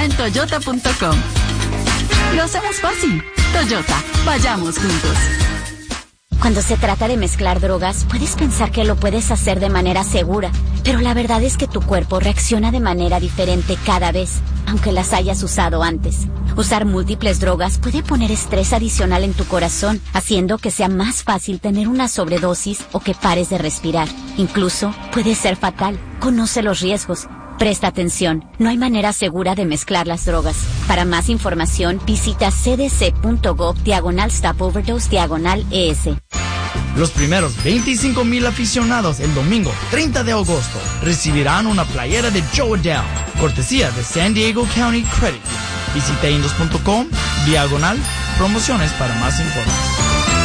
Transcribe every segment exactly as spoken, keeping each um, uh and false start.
en toyota punto com. Lo hacemos fácil. Toyota, vayamos juntos. Cuando se trata de mezclar drogas, puedes pensar que lo puedes hacer de manera segura, pero la verdad es que tu cuerpo reacciona de manera diferente cada vez, aunque las hayas usado antes. Usar múltiples drogas puede poner estrés adicional en tu corazón, haciendo que sea más fácil tener una sobredosis o que pares de respirar. Incluso puede ser fatal. Conoce los riesgos. Presta atención, no hay manera segura de mezclar las drogas. Para más información, visita cdc.gov diagonal stop overdose diagonal ES. Los primeros veinticinco mil aficionados el domingo treinta de agosto recibirán una playera de Joe Adele, cortesía de San Diego County Credit. Visita indios punto com diagonal promociones para más información.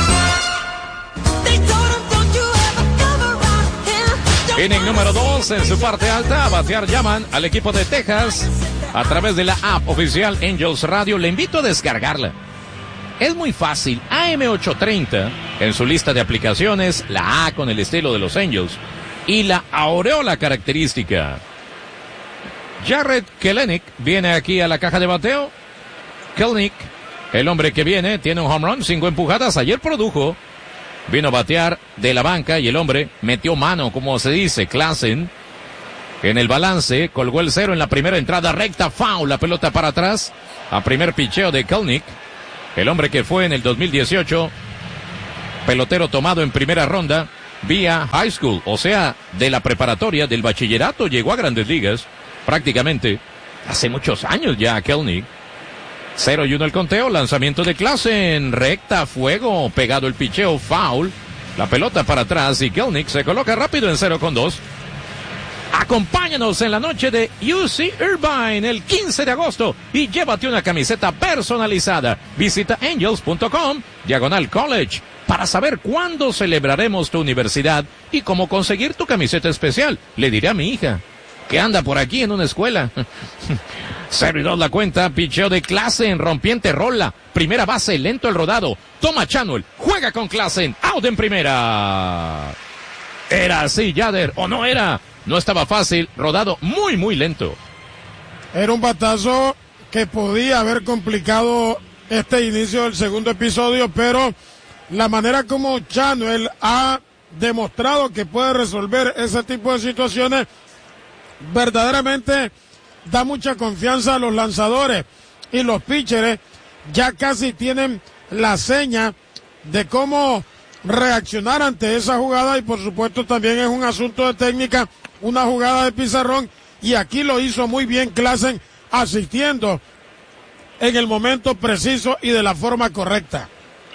Inning número dos, en su parte alta, a batear llaman al equipo de Texas a través de la app oficial Angels Radio. Le invito a descargarla. Es muy fácil, A M ochocientos treinta en su lista de aplicaciones, la A con el estilo de los Angels y la aureola característica. Jarred Kelenic viene aquí a la caja de bateo. Kelenic, el hombre que viene, tiene un home run, cinco empujadas, ayer produjo. Vino a batear de la banca y el hombre metió mano, como se dice, Klassen. En el balance, colgó el cero en la primera entrada recta, foul, la pelota para atrás. A primer picheo de Kelenic. El hombre que fue en el dos mil dieciocho, pelotero tomado en primera ronda, vía high school, o sea, de la preparatoria, del bachillerato, llegó a Grandes Ligas, prácticamente, hace muchos años ya, Kelenic. cero y uno el conteo, lanzamiento de Klassen, recta, fuego, pegado el picheo, foul, la pelota para atrás y Kelenic se coloca rápido en cero con dos. Acompáñanos en la noche de U C Irvine el quince de agosto y llévate una camiseta personalizada. Visita angels punto com, diagonal college, para saber cuándo celebraremos tu universidad y cómo conseguir tu camiseta especial. Le diré a mi hija que anda por aquí en una escuela. Cero y dos la cuenta, picheo de Klassen, rompiente rola, primera base, lento el rodado, toma Chanuel, juega con Klassen, out en primera. Era así, Yader, o no era, no estaba fácil, rodado muy muy lento. Era un batazo que podía haber complicado este inicio del segundo episodio, pero la manera como Chanuel ha demostrado que puede resolver ese tipo de situaciones verdaderamente da mucha confianza a los lanzadores, y los pitchers ya casi tienen la seña de cómo reaccionar ante esa jugada, y por supuesto también es un asunto de técnica, una jugada de pizarrón, y aquí lo hizo muy bien Klassen, asistiendo en el momento preciso y de la forma correcta.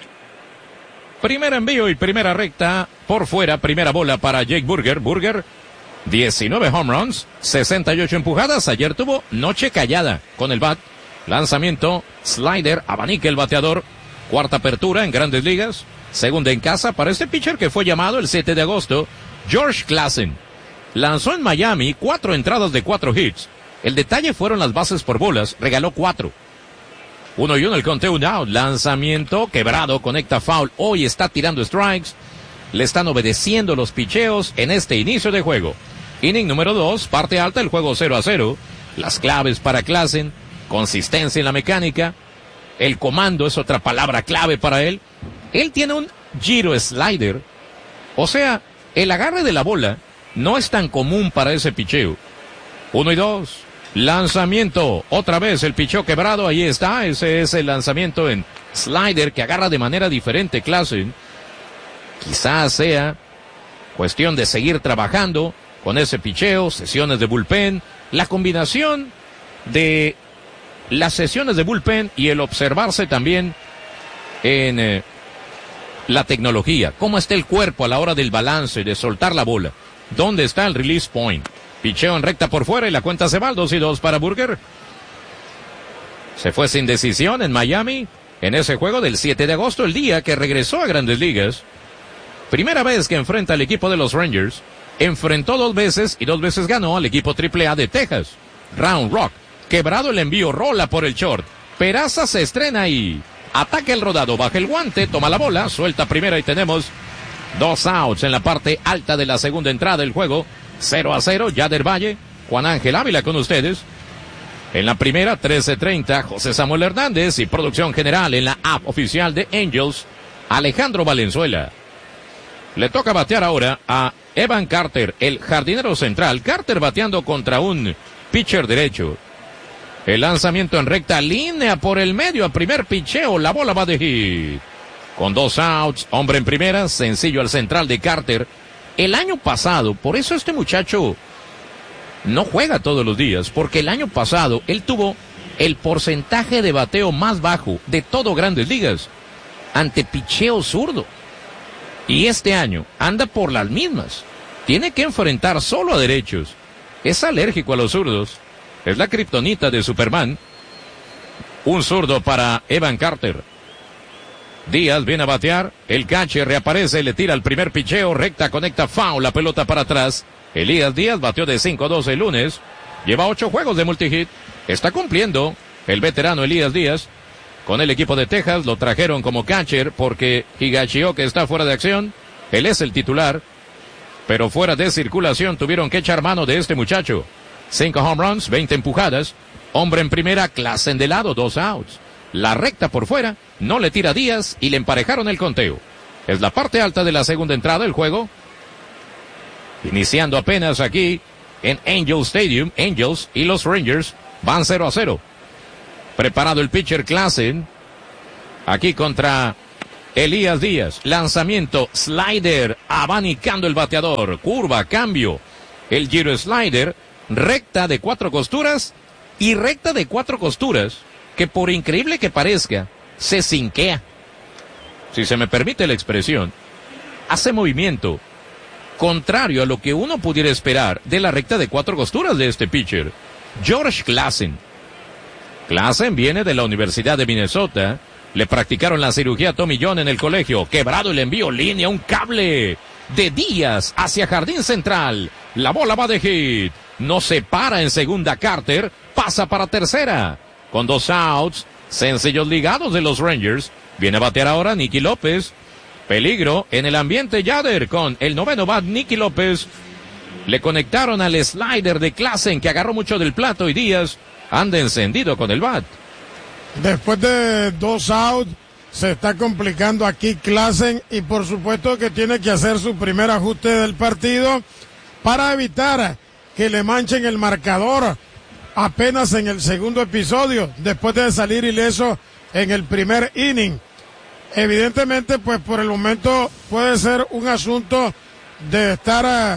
Primer envío y primera recta por fuera, primera bola para Jake Burger. Burger, diecinueve home runs, sesenta y ocho empujadas. Ayer tuvo noche callada con el bat. Lanzamiento, slider, abanica el bateador. Cuarta apertura en Grandes Ligas. Segunda en casa para este pitcher que fue llamado el siete de agosto, George Klassen. Lanzó en Miami cuatro entradas de cuatro hits. El detalle fueron las bases por bolas. Regaló cuatro. Uno y uno el conteo, un out. Lanzamiento quebrado, conecta foul. Hoy está tirando strikes. Le están obedeciendo los picheos en este inicio de juego. Inning número dos, parte alta, el juego cero a cero. Las claves para Klassen, consistencia en la mecánica. El comando es otra palabra clave para él. Él tiene un giro slider. O sea, el agarre de la bola no es tan común para ese picheo. Uno y dos. Lanzamiento, otra vez el picheo quebrado, ahí está, ese es el lanzamiento en slider que agarra de manera diferente Klassen. Quizás sea cuestión de seguir trabajando con ese picheo, sesiones de bullpen, la combinación de las sesiones de bullpen y el observarse también en eh, la tecnología, cómo está el cuerpo a la hora del balance, de soltar la bola, dónde está el release point. Picheo en recta por fuera y la cuenta se va al dos y dos para Burger. Se fue sin decisión en Miami en ese juego del siete de agosto, el día que regresó a Grandes Ligas. Primera vez que enfrenta al equipo de los Rangers. Enfrentó dos veces y dos veces ganó al equipo triple A de Texas. Round Rock. Quebrado el envío, rola por el short. Peraza se estrena y ataca el rodado, baja el guante, toma la bola, suelta primera y tenemos dos outs en la parte alta de la segunda entrada del juego. cero a cero, Yader Valle, Juan Ángel Ávila con ustedes. En la primera, trece treinta, José Samuel Hernández y producción general en la app oficial de Angels, Alejandro Valenzuela. Le toca batear ahora a Evan Carter, el jardinero central. Carter bateando contra un pitcher derecho. El lanzamiento en recta línea por el medio a primer picheo. La bola va de hit. Con dos outs, hombre en primera, sencillo al central de Carter. El año pasado, por eso este muchacho no juega todos los días, porque el año pasado él tuvo el porcentaje de bateo más bajo de todo Grandes Ligas ante picheo zurdo. Y este año anda por las mismas. Tiene que enfrentar solo a derechos. Es alérgico a los zurdos. Es la kriptonita de Superman. Un zurdo para Evan Carter. Díaz viene a batear. El catcher reaparece, le tira el primer picheo. Recta, conecta foul, la pelota para atrás. Elías Díaz batió de cinco dos el lunes. Lleva ocho juegos de multihit. Está cumpliendo el veterano Elías Díaz. Con el equipo de Texas lo trajeron como catcher porque Higashioka está fuera de acción. Él es el titular. Pero fuera de circulación tuvieron que echar mano de este muchacho. Cinco home runs, veinte empujadas. Hombre en primera, Klassen de lado, dos outs. La recta por fuera, no le tira Díaz y le emparejaron el conteo. Es la parte alta de la segunda entrada del juego. Iniciando apenas aquí en Angels Stadium, Angels y los Rangers van cero a cero. Preparado el pitcher Klassen. Aquí contra Elías Díaz. Lanzamiento, slider, abanicando el bateador. Curva, cambio. El giro slider, recta de cuatro costuras y recta de cuatro costuras que por increíble que parezca, se cinquea. Si se me permite la expresión, hace movimiento contrario a lo que uno pudiera esperar de la recta de cuatro costuras de este pitcher, George Klassen. Klassen viene de la Universidad de Minnesota. Le practicaron la cirugía a Tommy John en el colegio. Quebrado el envío, línea, un cable de Díaz hacia jardín central. La bola va de hit. No se para en segunda Carter. Pasa para tercera. Con dos outs, sencillos ligados de los Rangers. Viene a batear ahora Nicky López. Peligro en el ambiente Yader con el noveno bat Nicky López. Le conectaron al slider de Klassen que agarró mucho del plato y Díaz anda encendido con el bat. Después de dos outs, se está complicando aquí Klassen y por supuesto que tiene que hacer su primer ajuste del partido para evitar que le manchen el marcador apenas en el segundo episodio, después de salir ileso en el primer inning. Evidentemente, pues por el momento puede ser un asunto de estar uh,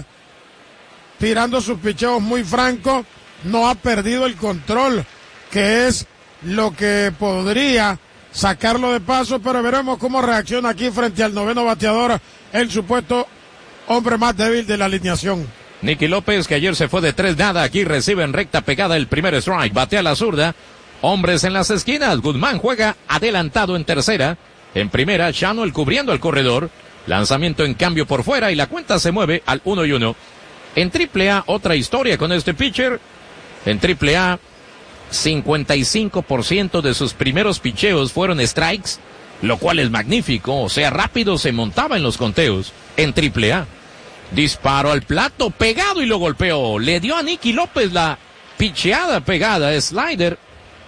tirando sus picheos muy francos. No ha perdido el control, que es lo que podría sacarlo de paso, pero veremos cómo reacciona aquí frente al noveno bateador, el supuesto hombre más débil de la alineación. Nicky López, que ayer se fue de tres nada, aquí recibe en recta pegada el primer strike, batea la zurda, hombres en las esquinas, Guzmán juega adelantado en tercera, en primera, Shanuel cubriendo al corredor, lanzamiento en cambio por fuera y la cuenta se mueve al uno y uno. En triple A, otra historia con este pitcher. En triple A, cincuenta y cinco por ciento de sus primeros picheos fueron strikes, lo cual es magnífico, o sea, rápido se montaba en los conteos en triple A. Disparo al plato, pegado y lo golpeó. Le dio a Nicky López la picheada pegada, slider,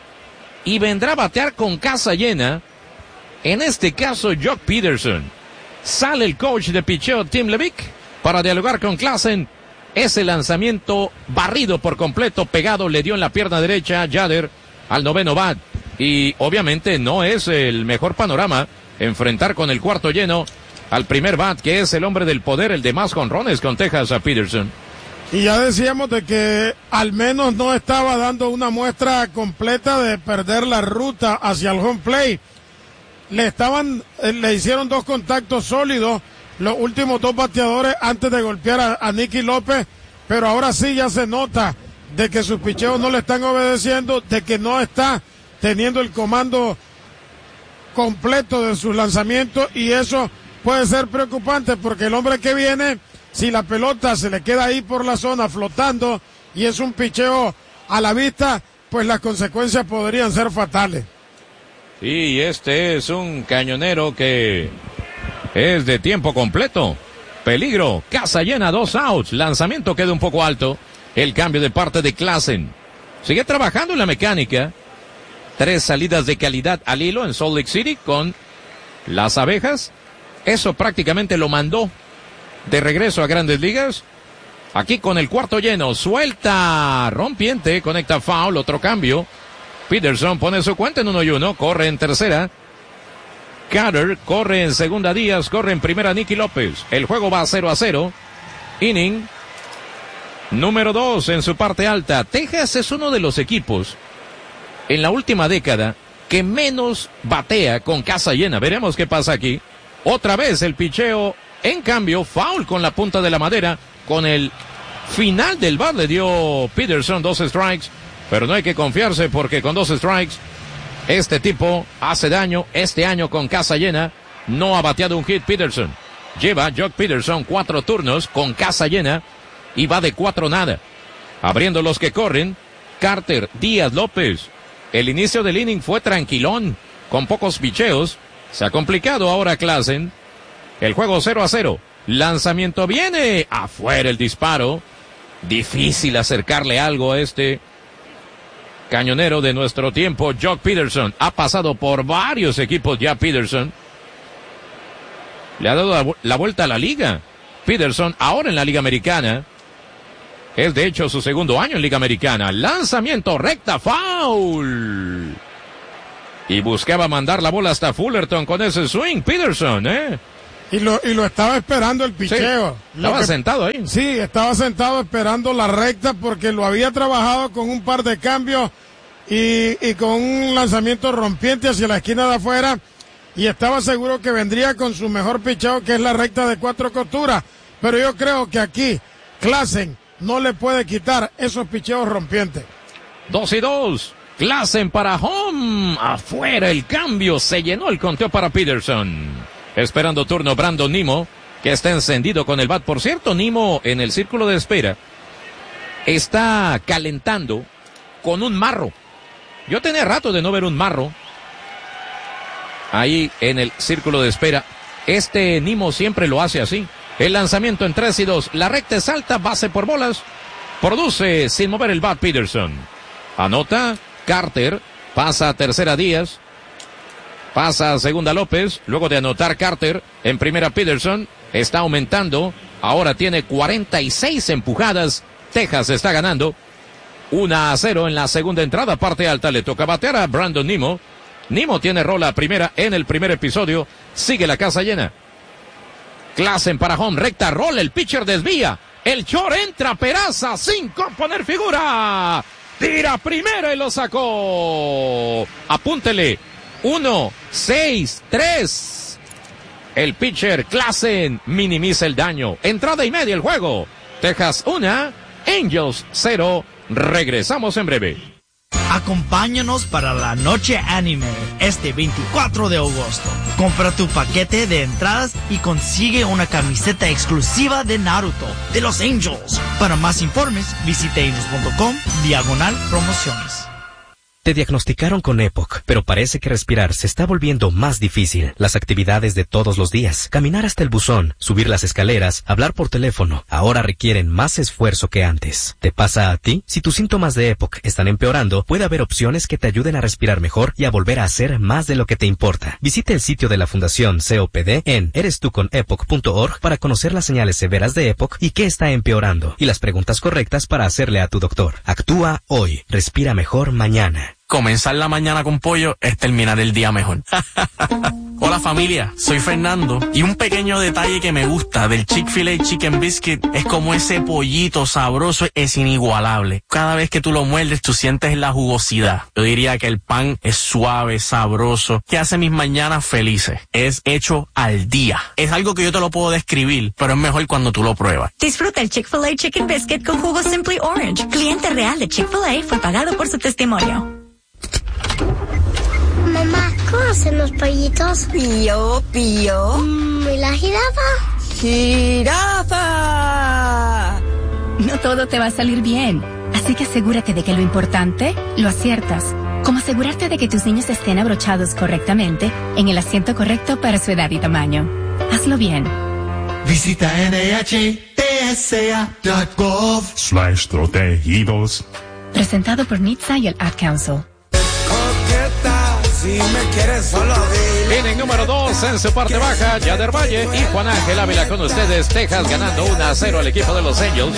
y vendrá a batear con casa llena. En este caso, Jock Peterson. Sale el coach de picheo Tim Levick para dialogar con Klassen. Ese lanzamiento barrido por completo, pegado, le dio en la pierna derecha Yader al noveno bat. Y obviamente no es el mejor panorama enfrentar con el cuarto lleno al primer bat, que es el hombre del poder, el de más jonrones con Texas, a Peterson. Y ya decíamos de que al menos no estaba dando una muestra completa de perder la ruta hacia el home plate. Le estaban, le hicieron dos contactos sólidos los últimos dos bateadores antes de golpear a, a Nicky López, pero ahora sí ya se nota de que sus picheos no le están obedeciendo, de que no está teniendo el comando completo de sus lanzamientos, y eso puede ser preocupante porque el hombre que viene, si la pelota se le queda ahí por la zona flotando y es un picheo a la vista, pues las consecuencias podrían ser fatales. Y este es un cañonero que es de tiempo completo. Peligro, casa llena, dos outs, lanzamiento queda un poco alto. El cambio de parte de Klassen. sigue trabajando en la mecánica. Tres salidas de calidad al hilo en Salt Lake City con las Abejas. Eso prácticamente lo mandó de regreso a Grandes Ligas. Aquí con el cuarto lleno, suelta rompiente, conecta foul, otro cambio. Peterson pone su cuenta en uno y uno, corre en tercera. Carter corre en segunda, Díaz corre en primera, Nicky López. El juego va cero a cero. Inning número dos en su parte alta. Texas es uno de los equipos en la última década que menos batea con casa llena. Veremos qué pasa aquí. Otra vez el picheo, en cambio, foul con la punta de la madera. Con el final del bat le dio Peterson dos strikes, pero no hay que confiarse porque con dos strikes este tipo hace daño. Este año con casa llena no ha bateado un hit Peterson. Lleva Jock Peterson cuatro turnos con casa llena y va de cuatro nada. Abriendo los que corren, Carter, Díaz, López. El inicio del inning fue tranquilón, con pocos picheos. Se ha complicado ahora Klassen. El juego cero a cero. Lanzamiento viene. Afuera el disparo. Difícil acercarle algo a este cañonero de nuestro tiempo, Jock Peterson. Ha pasado por varios equipos ya Peterson. Le ha dado la, la vuelta a la liga. Peterson ahora en la Liga Americana. Es de hecho su segundo año en Liga Americana. Lanzamiento recta, foul. Y buscaba mandar la bola hasta Fullerton con ese swing, Peterson, ¿eh? Y lo, y lo estaba esperando el picheo. Sí, estaba que, sentado ahí. Sí, estaba sentado esperando la recta porque lo había trabajado con un par de cambios y, y con un lanzamiento rompiente hacia la esquina de afuera. Y estaba seguro que vendría con su mejor picheo, que es la recta de cuatro costuras. Pero yo creo que aquí Klassen no le puede quitar esos picheos rompientes. Dos y dos. Klassen para home. Afuera el cambio. Se llenó el conteo para Peterson. Esperando turno Brandon Nimmo, que está encendido con el bat. Por cierto, Nimmo en el círculo de espera está calentando con un marro. Yo tenía rato de no ver un marro ahí en el círculo de espera. Este Nimmo siempre lo hace así. El lanzamiento en tres y dos. La recta es alta, base por bolas. Produce sin mover el bat Peterson. Anota Carter, pasa a tercera Díaz. Pasa a segunda López, luego de anotar Carter, en primera Peterson, está aumentando, ahora tiene cuarenta y seis empujadas, Texas está ganando, uno a cero en la segunda entrada, parte alta, le toca batear a Brandon Nimmo, Nimmo tiene rola primera en el primer episodio, sigue la casa llena, Klassen para home, recta, rola, el pitcher desvía, el short entra, Peraza, sin componer figura, tira primera y lo sacó, apúntele, Uno, seis, tres. El pitcher Klassen minimiza el daño. Entrada y media el juego. Texas una, Angels cero. Regresamos en breve. Acompáñanos para la noche anime este veinticuatro de agosto. Compra tu paquete de entradas y consigue una camiseta exclusiva de Naruto de los Angels. Para más informes, visite enos punto com diagonal promociones. Te diagnosticaron con EPOC, pero parece que respirar se está volviendo más difícil. Las actividades de todos los días, caminar hasta el buzón, subir las escaleras, hablar por teléfono, ahora requieren más esfuerzo que antes. ¿Te pasa a ti? Si tus síntomas de EPOC están empeorando, puede haber opciones que te ayuden a respirar mejor y a volver a hacer más de lo que te importa. Visite el sitio de la Fundación C O P D en eres tú con epoc punto org para conocer las señales severas de EPOC y qué está empeorando, y las preguntas correctas para hacerle a tu doctor. Actúa hoy. Respira mejor mañana. Comenzar la mañana con pollo es terminar el día mejor. Hola familia, soy Fernando y un pequeño detalle que me gusta del Chick-fil-A Chicken Biscuit es como ese pollito sabroso es inigualable. Cada vez que tú lo muerdes tú sientes la jugosidad. Yo diría que el pan es suave, sabroso, que hace mis mañanas felices. Es hecho al día. Es algo que yo te lo puedo describir, pero es mejor cuando tú lo pruebas. Disfruta el Chick-fil-A Chicken Biscuit con jugo Simply Orange. Cliente real de Chick-fil-A fue pagado por su testimonio. Mamá, ¿cómo hacen los pollitos? Pío, pío. Mm, ¿Y la jirafa? ¡Jirafa! No todo te va a salir bien, así que asegúrate de que lo importante lo aciertas. Como asegurarte de que tus niños estén abrochados correctamente en el asiento correcto para su edad y tamaño. Hazlo bien. Visita N H T S A punto gov slash protegidos. Presentado por N H T S A y el Ad Council. Si me quieres solo dile. Inning número dos en su parte baja, Yader Valle y Juan Ángel Ávila con ustedes. Texas ganando uno a cero al equipo de los Angels.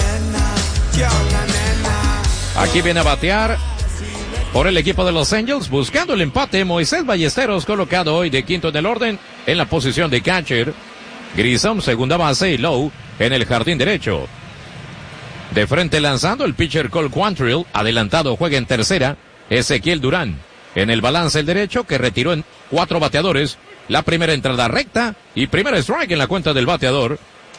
Aquí viene a batear por el equipo de los Angels, buscando el empate. Moisés Ballesteros, colocado hoy de quinto en el orden, en la posición de catcher. Grissom, segunda base, y Lowe en el jardín derecho. De frente lanzando el pitcher Cole Quantrill, adelantado juega en tercera, Ezequiel Durán. En el balance el derecho, que retiró en cuatro bateadores. La primera entrada recta y primer strike en la cuenta del bateador.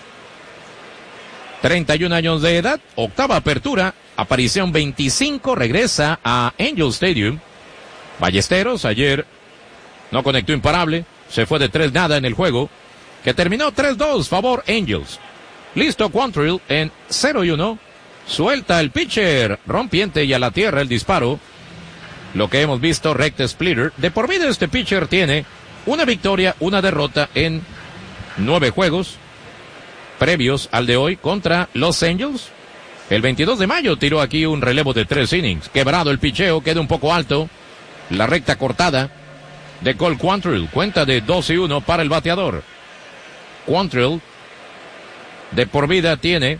treinta y un años de edad, octava apertura, aparición veinticinco, regresa a Angel Stadium. Ballesteros ayer no conectó imparable, se fue de tres nada en el juego, que terminó tres dos, favor Angels. Listo Quantrill en cero y uno, suelta el pitcher, rompiente y a la tierra el disparo. Lo que hemos visto, recta splitter. De por vida este pitcher tiene una victoria, una derrota en nueve juegos previos al de hoy contra los Angels. El veintidós de mayo tiró aquí un relevo de tres innings. Quebrado el picheo, queda un poco alto. La recta cortada de Cole Quantrill. Cuenta de dos y uno para el bateador. Quantrill de por vida tiene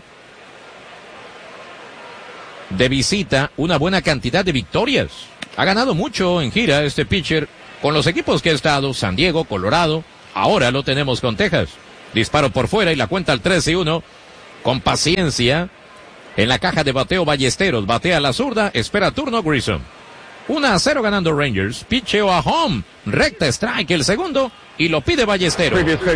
de visita una buena cantidad de victorias. Ha ganado mucho en gira este pitcher con los equipos que ha estado, San Diego, Colorado. Ahora lo tenemos con Texas. Disparo por fuera y la cuenta al tres y uno. Con paciencia. En la caja de bateo Ballesteros. Batea a la zurda. Espera turno Grissom. uno a cero ganando Rangers. Picheo a home. Recta strike el segundo. Y lo pide Ballesteros.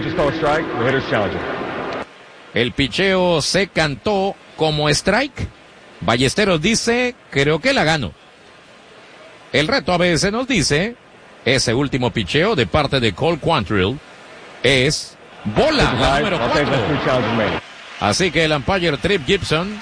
El picheo se cantó como strike. Ballesteros dice, creo que la gano. El reto a veces nos dice, ese último picheo de parte de Cole Quantrill es bola, la número cuatro. Así que el umpire Trip Gibson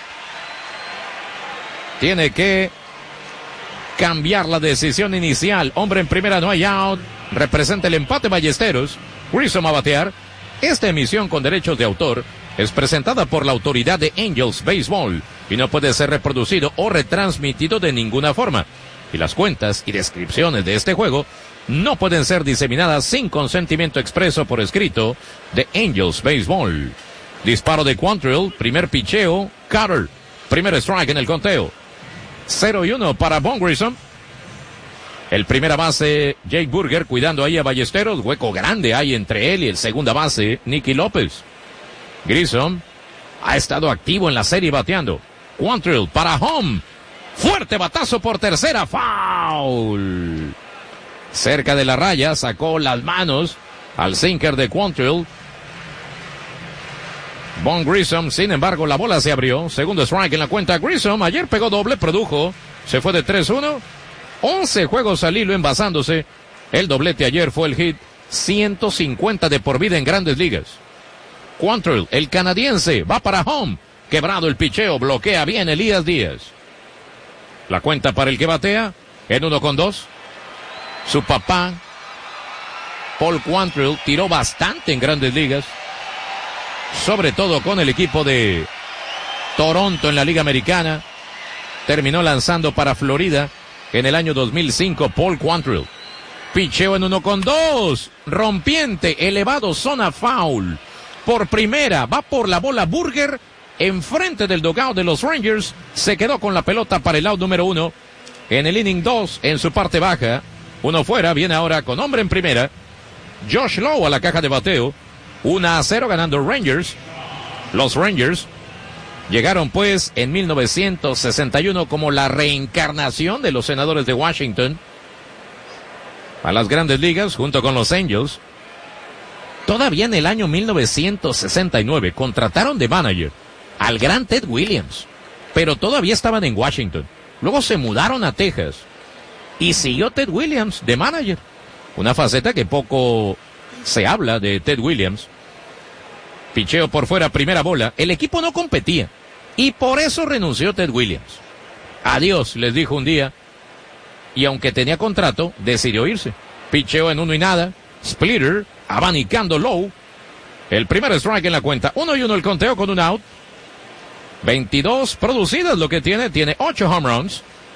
tiene que cambiar la decisión inicial. Hombre en primera, no hay out. Representa el empate Ballesteros. Grissom a batear. Esta emisión con derechos de autor es presentada por la autoridad de Angels Baseball y no puede ser reproducido o retransmitido de ninguna forma. Y las cuentas y descripciones de este juego no pueden ser diseminadas sin consentimiento expreso por escrito de Angels Baseball. Disparo de Quantrill, primer picheo, Carter, primer strike en el conteo. cero y uno para Von Grissom. El primera base, Jake Burger, cuidando ahí a Ballesteros. Hueco grande hay entre él y el segunda base, Nicky López. Grissom ha estado activo en la serie bateando. Quantrill para home. Fuerte batazo por tercera. Foul. Cerca de la raya, sacó las manos al sinker de Quantrill. Von Grissom, sin embargo, la bola se abrió. Segundo strike en la cuenta. Grissom ayer pegó doble, produjo. Se fue de tres uno. once juegos al hilo envasándose. El doblete ayer fue el hit ciento cincuenta de por vida en Grandes Ligas. Quantrill, el canadiense, va para home. Quebrado el picheo, bloquea bien Elías Díaz. La cuenta para el que batea en uno con dos. Su papá, Paul Quantrill, tiró bastante en Grandes Ligas. Sobre todo con el equipo de Toronto en la Liga Americana. Terminó lanzando para Florida en el año dos mil cinco, Paul Quantrill. Picheo en uno con dos. Rompiente, elevado, zona foul. Por primera, va por la bola Burger. Enfrente del dugout de los Rangers. Se quedó con la pelota para el out número uno. En el inning dos, en su parte baja. Uno fuera, viene ahora con hombre en primera. Josh Lowe a la caja de bateo. uno a cero ganando Rangers. Los Rangers llegaron pues en mil novecientos sesenta y uno como la reencarnación de los Senadores de Washington a las Grandes Ligas junto con los Angels. Todavía en el año mil novecientos sesenta y nueve contrataron de manager al gran Ted Williams, pero todavía estaban en Washington. Luego se mudaron a Texas y siguió Ted Williams de manager. Una faceta que poco se habla de Ted Williams. Picheo por fuera, primera bola. El equipo no competía y por eso renunció Ted Williams. Adiós, les dijo un día. Y aunque tenía contrato, decidió irse. Picheo en uno y nada. Splitter, abanicando Lowe. El primer strike en la cuenta. Uno y uno el conteo con un out. veintidós producidas lo que tiene. Tiene ocho home runs.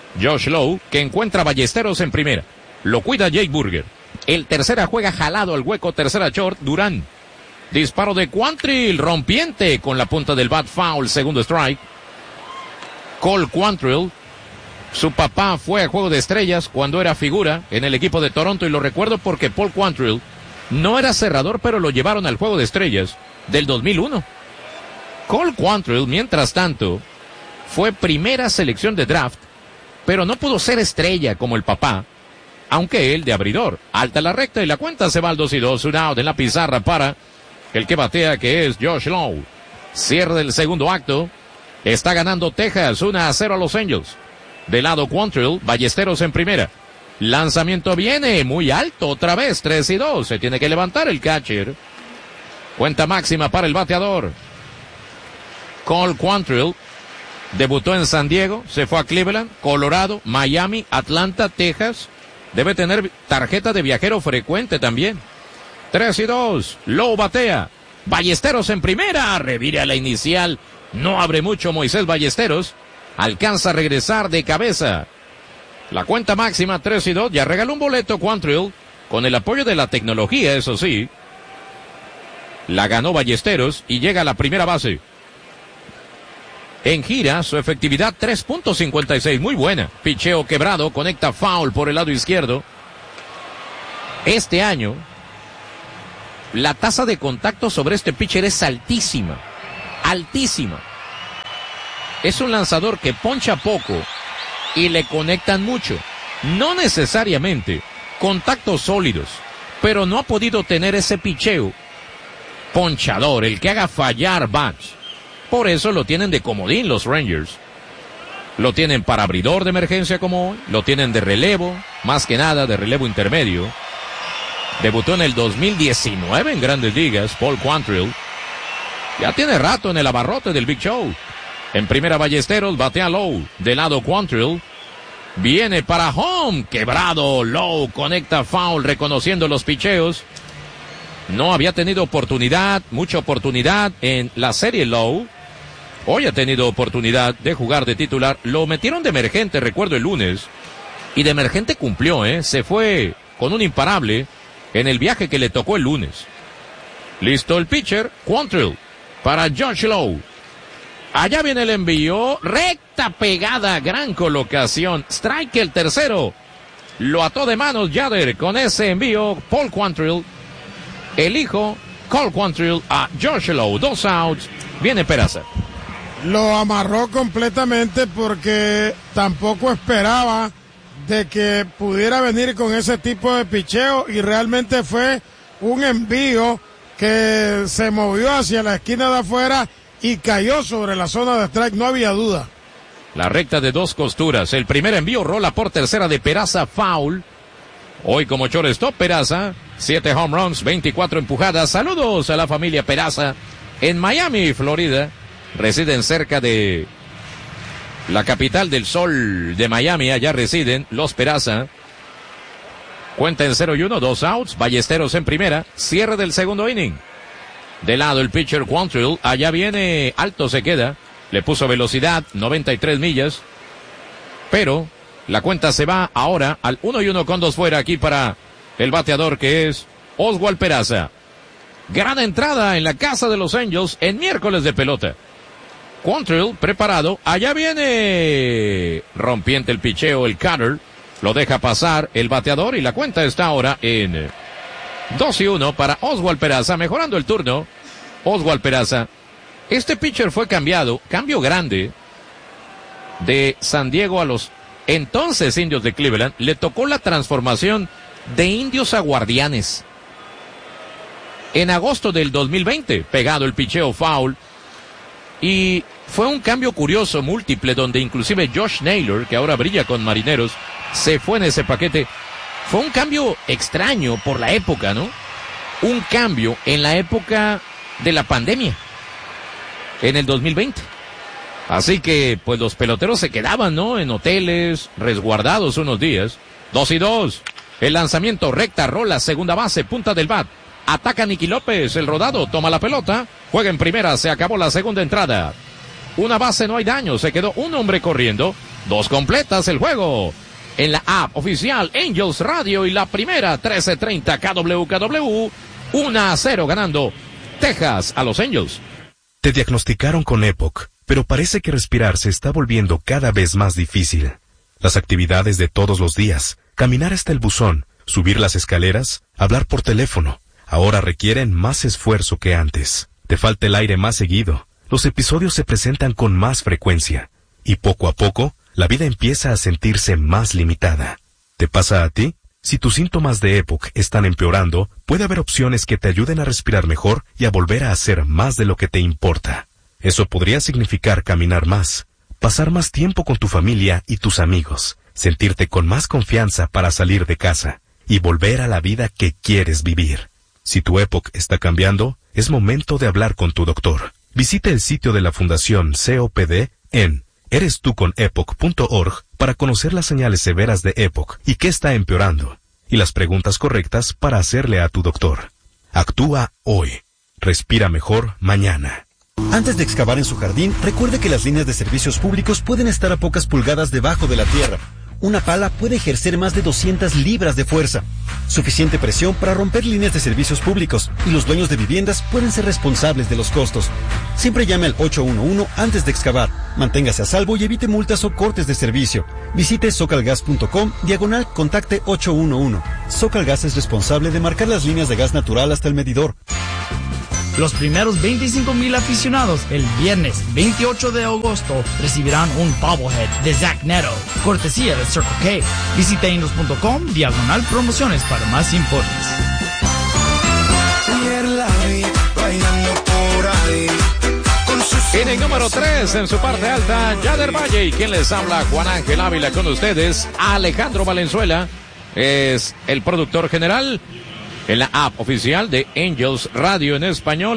Josh Lowe, que encuentra Ballesteros en primera. Lo cuida Jake Burger. El tercera juega jalado al hueco, tercera short, Durán. Disparo de Quantrill, rompiente con la punta del bat, foul, segundo strike. Cole Quantrill, su papá fue a Juego de Estrellas cuando era figura en el equipo de Toronto y lo recuerdo porque Paul Quantrill no era cerrador, pero lo llevaron al Juego de Estrellas del dos mil uno. Cole Quantrill, mientras tanto, fue primera selección de draft, pero no pudo ser estrella como el papá, aunque él de abridor. Alta la recta y la cuenta se va al dos y dos, un out en la pizarra para el que batea, que es Josh Lowe. Cierre del segundo acto. Está ganando Texas uno a cero a Los Angels. De lado Quantrill, Ballesteros en primera. Lanzamiento viene muy alto otra vez, tres y dos. Se tiene que levantar el catcher. Cuenta máxima para el bateador. Cole Quantrill debutó en San Diego, se fue a Cleveland, Colorado, Miami, Atlanta, Texas. Debe tener tarjeta de viajero frecuente también. tres y dos. Lowe batea. Ballesteros en primera. Revira la inicial. No abre mucho Moisés Ballesteros. Alcanza a regresar de cabeza. La cuenta máxima tres y dos. Ya regaló un boleto Quantrill. Con el apoyo de la tecnología, eso sí. La ganó Ballesteros y llega a la primera base. En gira, su efectividad tres punto cincuenta y seis, muy buena. Picheo quebrado, conecta foul por el lado izquierdo. Este año, la tasa de contacto sobre este pitcher es altísima. Altísima. Es un lanzador que poncha poco y le conectan mucho. No necesariamente contactos sólidos, pero no ha podido tener ese picheo ponchador, el que haga fallar bats. Por eso lo tienen de comodín los Rangers. Lo tienen para abridor de emergencia como hoy. Lo tienen de relevo, más que nada de relevo intermedio. Debutó en el dos mil diecinueve en Grandes Ligas, Paul Quantrill. Ya tiene rato en el abarrote del Big Show. En primera Ballesteros, batea Lowe. De lado Quantrill. Viene para home. Quebrado. Lowe conecta foul reconociendo los picheos. No había tenido oportunidad, mucha oportunidad en la serie Lowe. Hoy ha tenido oportunidad de jugar de titular. Lo metieron de emergente, recuerdo el lunes. Y de emergente cumplió, ¿eh? Se fue con un imparable en el viaje que le tocó el lunes. Listo el pitcher, Quantrill, para Josh Lowe. Allá viene el envío, recta pegada, gran colocación. Strike el tercero. Lo ató de manos Yader con ese envío, Paul Quantrill. El hijo, Cole Quantrill, a Josh Lowe. Dos outs. Viene Peraza. Lo amarró completamente porque tampoco esperaba de que pudiera venir con ese tipo de picheo y realmente fue un envío que se movió hacia la esquina de afuera y cayó sobre la zona de strike, no había duda. La recta de dos costuras. El primer envío rola por tercera de Peraza, foul. Hoy como shortstop Peraza, siete home runs, veinticuatro empujadas. Saludos a la familia Peraza en Miami, Florida. Residen cerca de la capital del sol de Miami. Allá residen los Peraza. Cuenta en cero y uno, dos outs. Ballesteros en primera. Cierre del segundo inning. De lado el pitcher Quantrill. Allá viene, alto se queda. Le puso velocidad, noventa y tres millas. Pero la cuenta se va ahora al uno y uno con dos fuera aquí para el bateador que es Oswald Peraza. Gran entrada en la casa de los Angels en miércoles de pelota. Quantrill preparado. Allá viene rompiente el picheo, el cutter. Lo deja pasar el bateador y la cuenta está ahora en dos y uno para Oswald Peraza. Mejorando el turno, Oswald Peraza. Este pitcher fue cambiado, cambio grande, de San Diego a los entonces Indios de Cleveland. Le tocó la transformación de Indios a Guardianes. En agosto del dos mil veinte, pegado el picheo foul. Y fue un cambio curioso, múltiple, donde inclusive Josh Naylor, que ahora brilla con Marineros, se fue en ese paquete. Fue un cambio extraño por la época, ¿no? Un cambio en la época de la pandemia, en el dos mil veinte. Así que, pues los peloteros se quedaban, ¿no? En hoteles, resguardados unos días. Dos y dos. El lanzamiento recta, rola, segunda base, punta del bat. Ataca Nicky López, el rodado, toma la pelota, juega en primera, se acabó la segunda entrada. Una base, no hay daño, se quedó un hombre corriendo. Dos completas el juego. En la app oficial Angels Radio y la primera trece treinta K W K W, uno a cero ganando Texas a los Angels. Te diagnosticaron con EPOC, pero parece que respirar se está volviendo cada vez más difícil. Las actividades de todos los días, caminar hasta el buzón, subir las escaleras, hablar por teléfono, ahora requieren más esfuerzo que antes. Te falta el aire más seguido, los episodios se presentan con más frecuencia, y poco a poco, la vida empieza a sentirse más limitada. ¿Te pasa a ti? Si tus síntomas de EPOC están empeorando, puede haber opciones que te ayuden a respirar mejor y a volver a hacer más de lo que te importa. Eso podría significar caminar más, pasar más tiempo con tu familia y tus amigos, sentirte con más confianza para salir de casa y volver a la vida que quieres vivir. Si tu EPOC está cambiando, es momento de hablar con tu doctor. Visita el sitio de la Fundación C O P D en eres tú con epoc punto org para conocer las señales severas de EPOC y qué está empeorando, y las preguntas correctas para hacerle a tu doctor. Actúa hoy. Respira mejor mañana. Antes de excavar en su jardín, recuerde que las líneas de servicios públicos pueden estar a pocas pulgadas debajo de la tierra. Una pala puede ejercer más de doscientas libras de fuerza. Suficiente presión para romper líneas de servicios públicos, y los dueños de viviendas pueden ser responsables de los costos. Siempre llame al ocho uno uno antes de excavar. Manténgase a salvo y evite multas o cortes de servicio. Visite socalgas punto com, diagonal contacte ocho uno uno. Socalgas es responsable de marcar las líneas de gas natural hasta el medidor. Los primeros veinticinco mil aficionados el viernes veintiocho de agosto recibirán un bobblehead de Zach Neto, cortesía de Circle K. Visita angels punto com, diagonal promociones para más informes. En el número tres, en su parte alta, Yader Valle, y quien les habla, Juan Ángel Ávila, con ustedes, Alejandro Valenzuela, es el productor general en la app oficial de Angels Radio en español.